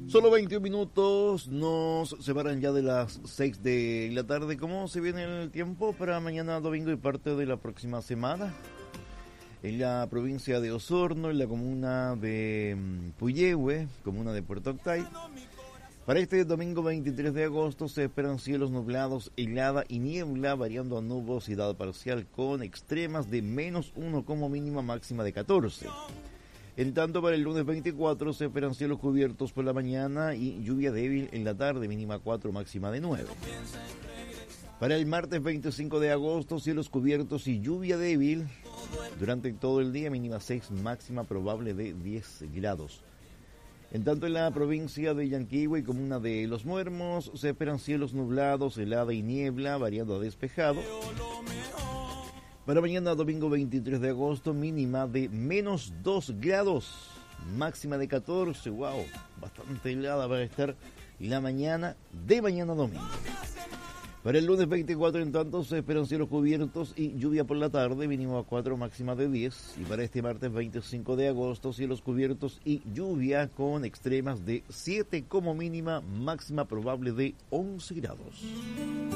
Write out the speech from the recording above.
Solo 21 minutos nos separan ya de las 6 de la tarde. ¿Cómo se viene el tiempo para mañana domingo y parte de la próxima semana? En la provincia de Osorno, en la comuna de Puyehue, comuna de Puerto Octay. Para este domingo 23 de agosto se esperan cielos nublados, helada y niebla, variando a nubosidad parcial con extremas de -1 como mínima, máxima de 14. En tanto, para el lunes 24 se esperan cielos cubiertos por la mañana y lluvia débil en la tarde, mínima 4, máxima de 9. Para el martes 25 de agosto, cielos cubiertos y lluvia débil durante todo el día, mínima 6, máxima probable de 10 grados. En tanto, en la provincia de Yanquihue y comuna de Los Muermos se esperan cielos nublados, helada y niebla, variando a despejado. Para mañana domingo 23 de agosto, mínima de -2 grados, máxima de 14, wow, bastante helada va a estar la mañana de mañana domingo. Para el lunes 24, en tanto, se esperan cielos cubiertos y lluvia por la tarde, mínimo a 4, máxima de 10. Y para este martes 25 de agosto, cielos cubiertos y lluvia con extremas de 7 como mínima, máxima probable de 11 grados.